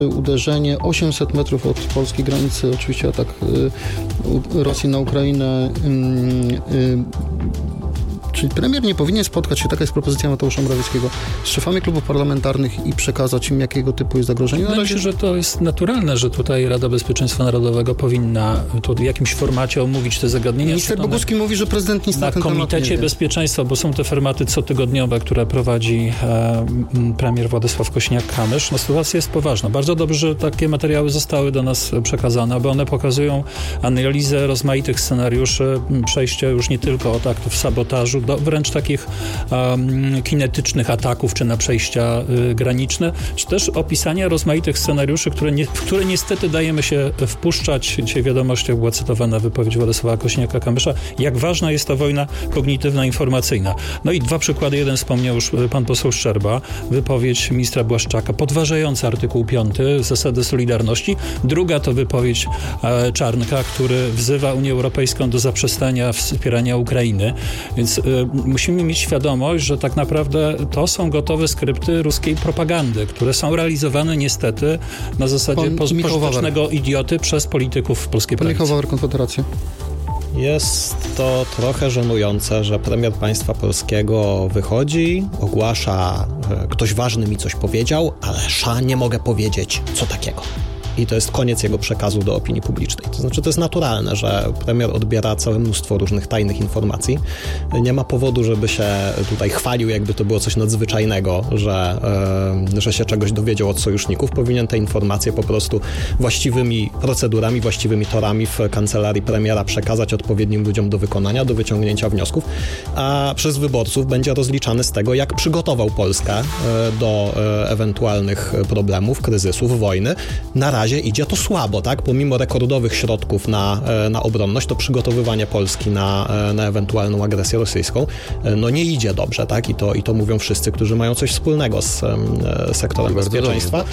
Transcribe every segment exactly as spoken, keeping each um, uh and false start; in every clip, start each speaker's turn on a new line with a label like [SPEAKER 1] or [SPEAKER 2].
[SPEAKER 1] Uderzenie osiemset metrów od polskiej granicy, oczywiście atak y, Rosji na Ukrainę. Y, y, Czyli premier nie powinien spotkać się, taka jest propozycja Mateusza Morawieckiego, z szefami klubów parlamentarnych i przekazać im, jakiego typu jest zagrożenie?
[SPEAKER 2] Wydaje mi się, że to jest naturalne, że tutaj Rada Bezpieczeństwa Narodowego powinna tu w jakimś formacie omówić te zagadnienia.
[SPEAKER 1] Minister Bogucki mówi, że prezydent nic na, na ten temat nie wie.
[SPEAKER 2] Na Komitecie Bezpieczeństwa, bo są te formaty cotygodniowe, które prowadzi e, premier Władysław Kosiniak-Kamysz. No, sytuacja jest poważna. Bardzo dobrze, że takie materiały zostały do nas przekazane, bo one pokazują analizę rozmaitych scenariuszy, przejście już nie tylko od aktów sabotażu do wręcz takich um, kinetycznych ataków, czy na przejścia y, graniczne, czy też opisania rozmaitych scenariuszy, które, nie, w które niestety dajemy się wpuszczać. Dzisiaj w wiadomościach była cytowana wypowiedź Władysława Kosiniaka-Kamysza, jak ważna jest ta wojna kognitywna, informacyjna. No i dwa przykłady. Jeden wspomniał już pan poseł Szczerba, wypowiedź ministra Błaszczaka, podważająca artykuł piąty zasady solidarności. Druga to wypowiedź e, Czarnka, który wzywa Unię Europejską do zaprzestania wspierania Ukrainy. Więc e, musimy mieć świadomość, że tak naprawdę to są gotowe skrypty ruskiej propagandy, które są realizowane niestety na zasadzie pożytecznego idioty przez polityków polskiej prawicy.
[SPEAKER 1] Michał Wawr, Konfederacja.
[SPEAKER 3] Jest to trochę żenujące, że premier państwa polskiego wychodzi, ogłasza, że ktoś ważny mi coś powiedział, ale sza nie mogę powiedzieć, co takiego. I to jest koniec jego przekazu do opinii publicznej. To znaczy, to jest naturalne, że premier odbiera całe mnóstwo różnych tajnych informacji. Nie ma powodu, żeby się tutaj chwalił, jakby to było coś nadzwyczajnego, że, yy, że się czegoś dowiedział od sojuszników. Powinien te informacje po prostu właściwymi procedurami, właściwymi torami w kancelarii premiera przekazać odpowiednim ludziom do wykonania, do wyciągnięcia wniosków, a przez wyborców będzie rozliczany z tego, jak przygotował Polskę yy, do yy, ewentualnych problemów, kryzysów, wojny. Na razie idzie to słabo, tak? Pomimo rekordowych środków na, na obronność, to przygotowywanie Polski na, na ewentualną agresję rosyjską, no nie idzie dobrze, tak? I to, i to mówią wszyscy, którzy mają coś wspólnego z sektorem bezpieczeństwa.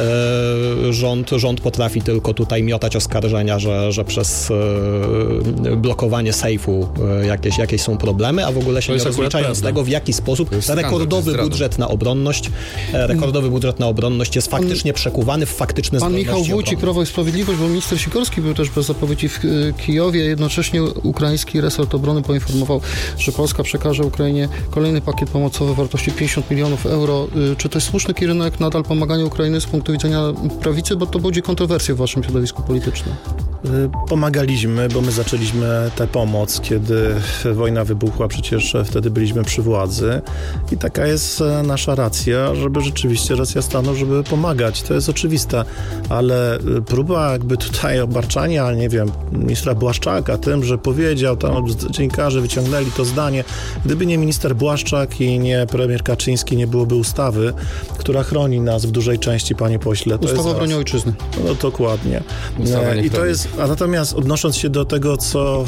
[SPEAKER 3] Rząd, rząd potrafi tylko tutaj miotać oskarżenia, że, że przez blokowanie sejfu jakieś, jakieś są problemy, a w ogóle się nie rozliczają z tego, w jaki sposób rekordowy budżet na obronność, rekordowy budżet na obronność jest faktycznie przekuwany w faktyczne zdolności.
[SPEAKER 1] Wójcik, Prawo i Sprawiedliwość, bo minister Sikorski był też bez zapowiedzi w Kijowie. Jednocześnie ukraiński resort obrony poinformował, że Polska przekaże Ukrainie kolejny pakiet pomocowy w wartości pięćdziesiąt milionów euro. Czy to jest słuszny kierunek nadal pomagania Ukrainy z punktu widzenia prawicy, bo to budzi kontrowersje w waszym środowisku politycznym?
[SPEAKER 4] Pomagaliśmy, bo my zaczęliśmy tę pomoc, kiedy wojna wybuchła, przecież wtedy byliśmy przy władzy i taka jest nasza racja, żeby rzeczywiście racja stanu, żeby pomagać. To jest oczywiste, ale próba jakby tutaj obarczania, nie wiem, ministra Błaszczaka tym, że powiedział, tam dziennikarze wyciągnęli to zdanie, gdyby nie minister Błaszczak i nie premier Kaczyński, nie byłoby ustawy, która chroni nas w dużej części, panie pośle. To
[SPEAKER 1] Ustawa o obronie ojczyzny.
[SPEAKER 4] No dokładnie. I to jest, a natomiast odnosząc się do tego, co,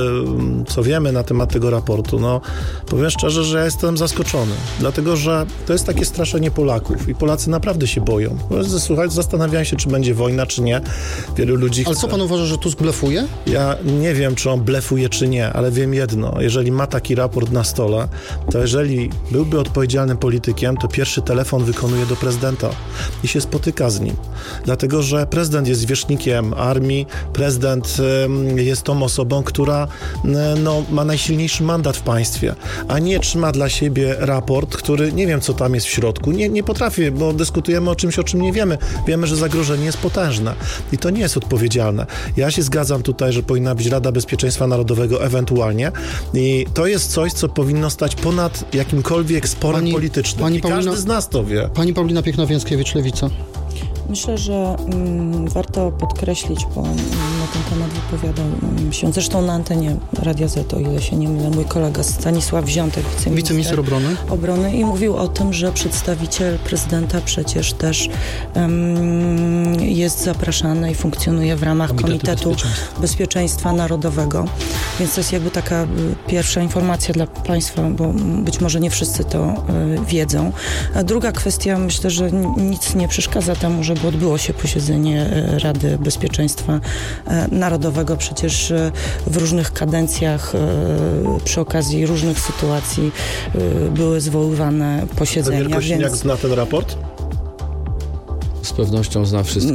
[SPEAKER 4] co wiemy na temat tego raportu, no powiem szczerze, że ja jestem zaskoczony, dlatego, że to jest takie straszenie Polaków i Polacy naprawdę się boją. Słuchaj, zastanawiają się, czy będzie wojna, czy nie. Wielu ludzi chce.
[SPEAKER 1] Ale co pan uważa, że Tusk blefuje?
[SPEAKER 4] Ja nie wiem, czy on blefuje, czy nie, ale wiem jedno. Jeżeli ma taki raport na stole, to jeżeli byłby odpowiedzialnym politykiem, to pierwszy telefon wykonuje do prezydenta i się spotyka z nim. Dlatego, że prezydent jest zwierzchnikiem armii, prezydent jest tą osobą, która no, ma najsilniejszy mandat w państwie, a nie trzyma dla siebie raport, który nie wiem, co tam jest w środku. Nie, nie potrafię, bo dyskutujemy o czymś, o czym nie wiemy. Wiemy, że zagrożenie jest potężne i to nie jest odpowiedzialne. Ja się zgadzam tutaj, że powinna być Rada Bezpieczeństwa Narodowego ewentualnie i to jest coś, co powinno stać ponad jakimkolwiek sporem pani, politycznym. Pani I Paulina, każdy z nas to wie.
[SPEAKER 1] Pani Paulina Piechna-Więckiewicz, Lewica.
[SPEAKER 5] Myślę, że mm, warto podkreślić, bo na ten temat wypowiadał się, zresztą na antenie Radia Z, o ile się nie mylę, mój kolega Stanisław Wziątek, wiceminister,
[SPEAKER 1] wiceminister obrony.
[SPEAKER 5] obrony i mówił o tym, że przedstawiciel prezydenta przecież też um, jest zapraszany i funkcjonuje w ramach Komitetu, Komitetu Bezpieczeństwa. Bezpieczeństwa Narodowego. Więc to jest jakby taka pierwsza informacja dla państwa, bo być może nie wszyscy to y, wiedzą. A druga kwestia, myślę, że nic nie przeszkadza temu, żeby odbyło się posiedzenie Rady Bezpieczeństwa Narodowego. Przecież w różnych kadencjach przy okazji różnych sytuacji były zwoływane posiedzenia.
[SPEAKER 4] Premier Kosiniak
[SPEAKER 5] więc...
[SPEAKER 4] zna ten raport?
[SPEAKER 6] z pewnością zna wszystko.